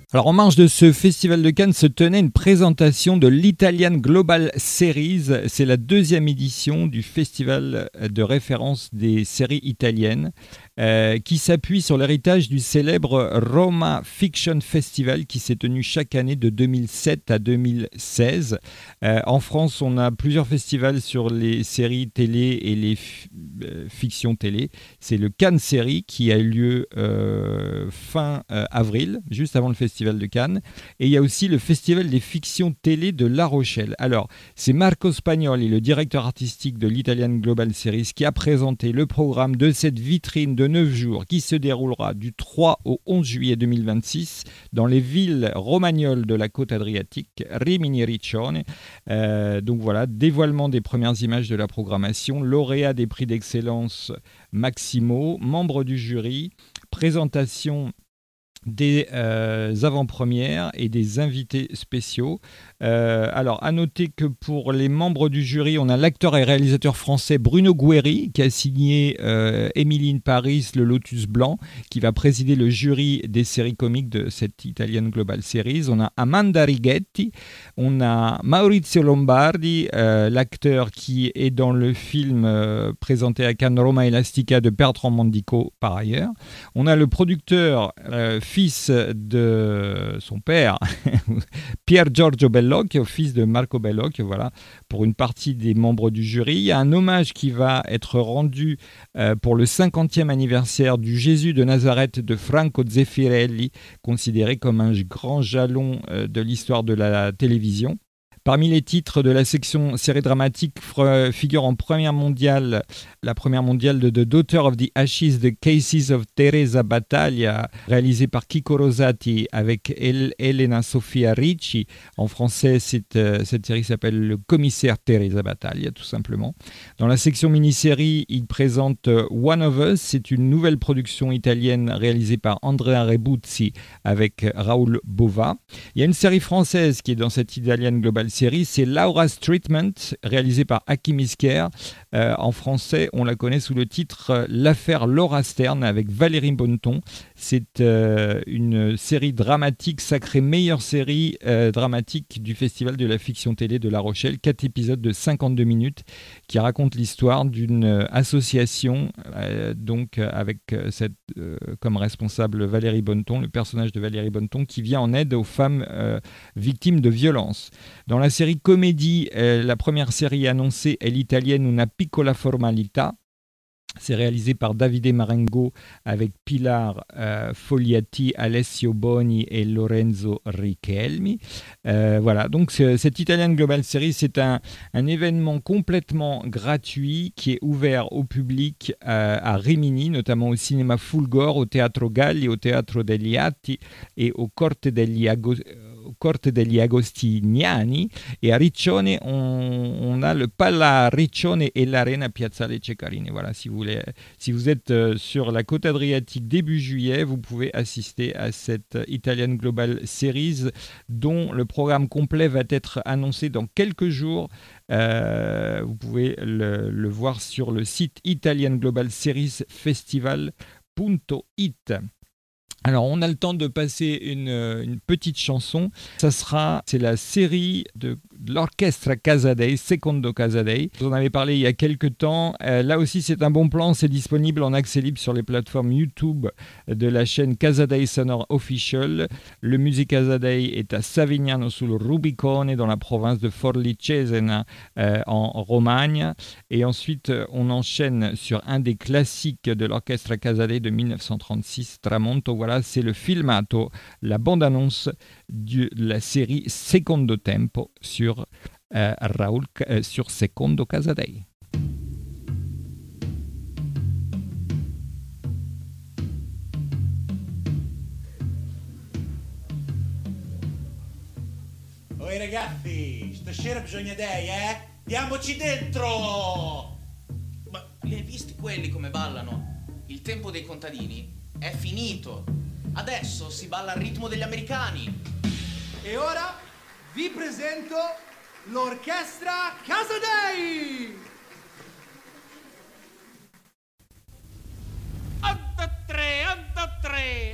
Alors en marge de ce festival de Cannes se tenait une présentation de l'Italian Global Series. C'est la deuxième édition du festival de référence des séries italiennes qui s'appuie sur l'héritage du célèbre Roma Fiction Festival qui s'est tenu chaque année de 2007 à 2016. En France, on a plusieurs festivals sur les séries télé et les fictions télé. C'est le Cannes Série qui a eu lieu fin avril, juste avant le festival de Cannes, et il y a aussi le Festival des fictions télé de La Rochelle. Alors, c'est Marco Spagnoli, le directeur artistique de l'Italian Global Series, qui a présenté le programme de cette vitrine de 9 jours qui se déroulera du 3 au 11 juillet 2026 dans les villes romagnoles de la côte adriatique, Rimini et Riccione. Donc voilà, dévoilement des premières images de la programmation, lauréat des prix d'excellence maximaux, membres du jury, présentation des avant-premières et des invités spéciaux. Alors, à noter que pour les membres du jury, on a l'acteur et réalisateur français Bruno Guerri qui a signé Emily in Paris, Le Lotus Blanc, qui va présider le jury des séries comiques de cette Italian Global Series. On a Amanda Righetti, on a Maurizio Lombardi, l'acteur qui est dans le film présenté à Cannes Roma Elastica de Bertrand Mandico par ailleurs. On a le producteur fils de son père, Pier Giorgio Bellocchio, fils de Marco Bellocchio, voilà, pour une partie des membres du jury. Il y a un hommage qui va être rendu pour le 50e anniversaire du Jésus de Nazareth de Franco Zeffirelli, considéré comme un grand jalon de l'histoire de la télévision. Parmi les titres de la section série dramatique figure en première mondiale, la première mondiale de The Daughter of the Ashes, The Cases of Teresa Battaglia, réalisée par Chico Rosati avec Elena Sofia Ricci. En français, cette série s'appelle Le commissaire Teresa Battaglia, tout simplement. Dans la section mini-série, il présente One of Us. C'est une nouvelle production italienne réalisée par Andrea Rebuzzi avec Raoul Bova. Il y a une série française qui est dans cette Italian Global Series, c'est Laura's Treatment, réalisée par Hakim Isker. En français, on la connaît sous le titre L'affaire Laura Stern avec Valérie Bonneton. C'est une série dramatique sacrée meilleure série dramatique du Festival de la fiction télé de La Rochelle. 4 épisodes de 52 minutes qui racontent l'histoire d'une association donc avec comme responsable Valérie Bonneton, le personnage de Valérie Bonneton qui vient en aide aux femmes victimes de violences. Dans la série comédie, la première série annoncée est l'italienne Una piccola formalità. C'est réalisé par Davide Marengo avec Pilar Fogliati, Alessio Boni et Lorenzo Richelmi. Voilà, donc cette Italian Global Series, c'est un événement complètement gratuit qui est ouvert au public à Rimini, notamment au cinéma Fulgor, au Teatro Galli, au Teatro degli Atti et au Corte degli Agostiniani. Et à Riccione, on a le Pala Riccione et l'Arena Piazzale Ceccarini. Voilà, si vous êtes sur la côte adriatique début juillet, vous pouvez assister à cette Italian Global Series dont le programme complet va être annoncé dans quelques jours. Vous pouvez le voir sur le site Italian Global Series Festival.it. Alors, on a le temps de passer une petite chanson. C'est la série de l'Orchestra Casadei, Secondo Casadei. Vous en avez parlé il y a quelques temps. Là aussi, c'est un bon plan. C'est disponible en accès libre sur les plateformes YouTube de la chaîne Casadei Sonore Official. Le Musée Casadei est à Savignano sul Rubicone, dans la province de Forlì Cesena, en Romagne. Et ensuite, on enchaîne sur un des classiques de l'Orchestra Casadei de 1936, Tramonto. Voilà, c'est le filmato, la bande-annonce de la série Secondo Tempo sur sur Secondo Casadei. Oi ragazzi, stasera bisogna dei, Diamoci dentro! Ma li hai visti quelli come ballano? Il tempo dei contadini è finito. Adesso si balla al ritmo degli americani. E ora vi presento l'Orchestra Casadei! Anda tre,